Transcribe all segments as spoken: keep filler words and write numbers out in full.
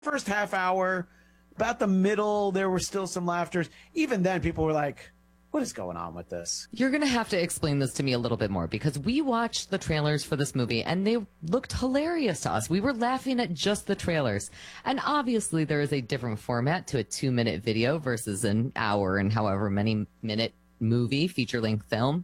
First half hour, about the middle, there were still some laughters. Even then, people were like, what is going on with this? You're going to have to explain this to me a little bit more, because we watched the trailers for this movie and they looked hilarious to us. We were laughing at just the trailers. And obviously there is a different format to a two minute video versus an hour and however many minute movie, feature length film.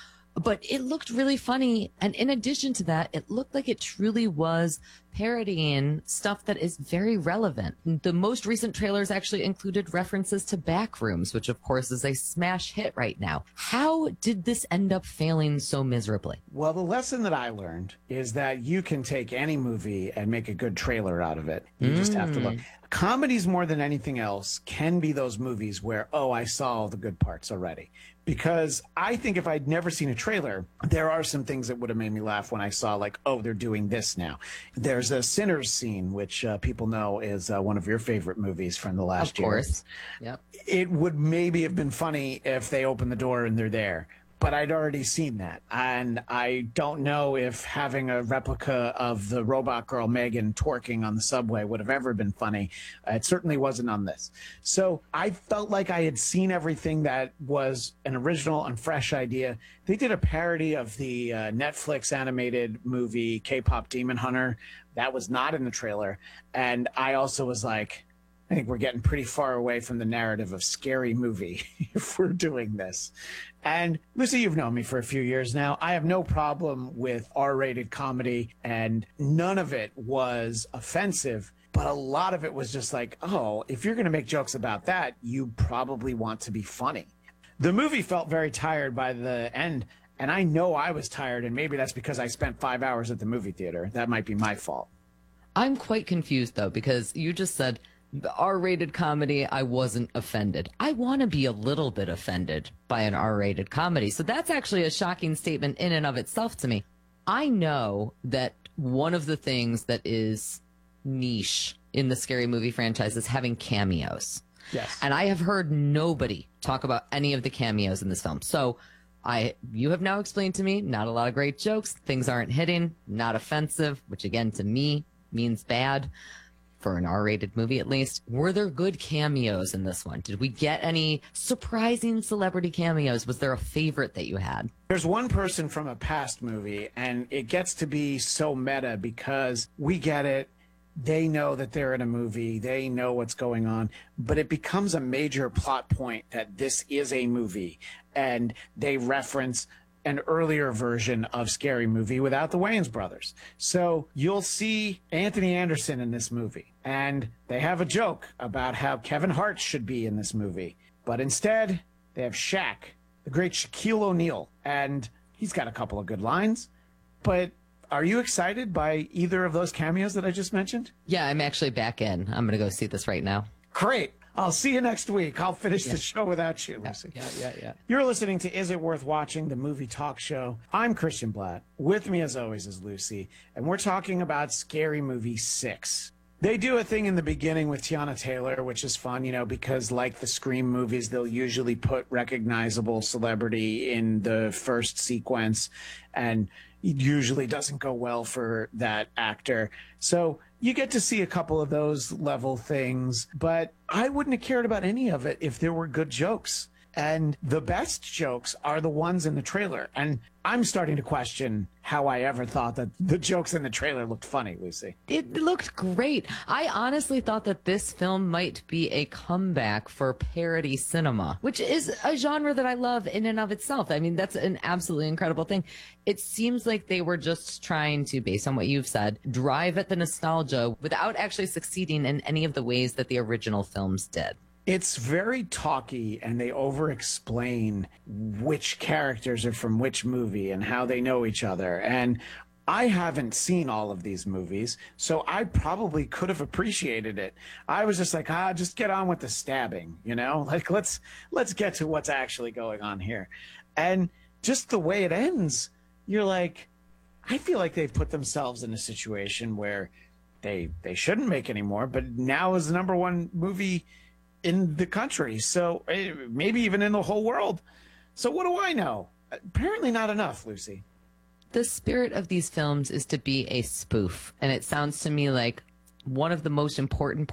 But it looked really funny. And in addition to that, it looked like it truly was parodying stuff that is very relevant. The most recent trailers actually included references to Backrooms, which of course is a smash hit right now. How did this end up failing so miserably? Well, the lesson that I learned is that you can take any movie and make a good trailer out of it. You mm. just have to look. Comedies, more than anything else, can be those movies where, oh, I saw all the good parts already. Because I think if I'd never seen a trailer, there are some things that would have made me laugh when I saw, like, oh, they're doing this now. There's a Sinners scene, which uh, people know is uh, one of your favorite movies from the last year. Of course. Yep. It would maybe have been funny if they open the door and they're there. But I'd already seen that. And I don't know if having a replica of the robot girl Megan twerking on the subway would have ever been funny. Uh, it certainly wasn't on this. So I felt like I had seen everything that was an original and fresh idea. They did a parody of the uh, Netflix animated movie K-pop Demon Hunter. That was not in the trailer. And I also was like, I think we're getting pretty far away from the narrative of Scary Movie if we're doing this. And Lucy, you've known me for a few years now. I have no problem with R-rated comedy, and none of it was offensive. But a lot of it was just like, oh, if you're going to make jokes about that, you probably want to be funny. The movie felt very tired by the end, and I know I was tired, and maybe that's because I spent five hours at the movie theater. That might be my fault. I'm quite confused, though, because you just said R-rated comedy, I wasn't offended. I want to be a little bit offended by an R-rated comedy. So that's actually a shocking statement in and of itself to me. I know that one of the things that is niche in the Scary Movie franchise is having cameos. Yes. And I have heard nobody talk about any of the cameos in this film. So I, you have now explained to me, not a lot of great jokes. Things aren't hitting, not offensive, which again, to me, means bad. For an R-rated movie, at least. Were there good cameos in this one? Did we get any surprising celebrity cameos? Was there a favorite that you had? There's one person from a past movie, and it gets to be so meta because we get it. They know that they're in a movie. They know what's going on. But it becomes a major plot point that this is a movie. And they reference an earlier version of Scary Movie without the Wayans brothers. So you'll see Anthony Anderson in this movie. And they have a joke about how Kevin Hart should be in this movie. But instead, they have Shaq, the great Shaquille O'Neal. And he's got a couple of good lines. But are you excited by either of those cameos that I just mentioned? Yeah, I'm actually back in. I'm going to go see this right now. Great. I'll see you next week. I'll finish yeah. the show without you, Lucy. Yeah, yeah, yeah. You're listening to Is It Worth Watching, the movie talk show. I'm Christian Blatt. With me, as always, is Lucy. And we're talking about Scary Movie six. They do a thing in the beginning with Tiana Taylor, which is fun, you know, because like the Scream movies, they'll usually put recognizable celebrity in the first sequence. And it usually doesn't go well for that actor. So you get to see a couple of those level things, but I wouldn't have cared about any of it if there were good jokes. And the best jokes are the ones in the trailer. And I'm starting to question how I ever thought that the jokes in the trailer looked funny, Lucy. It looked great. I honestly thought that this film might be a comeback for parody cinema, which is a genre that I love in and of itself. I mean, that's an absolutely incredible thing. It seems like they were just trying to, based on what you've said, drive at the nostalgia without actually succeeding in any of the ways that the original films did. It's very talky, and they over-explain which characters are from which movie and how they know each other. And I haven't seen all of these movies, so I probably could have appreciated it. I was just like, ah, just get on with the stabbing, you know? Like, let's let's get to what's actually going on here. And just the way it ends, you're like, I feel like they've put themselves in a situation where they they shouldn't make any more, but now is the number one movie in the country, so maybe even in the whole world. So what do I know? Apparently not enough, Lucy. The spirit of these films is to be a spoof, and it sounds to me like one of the most important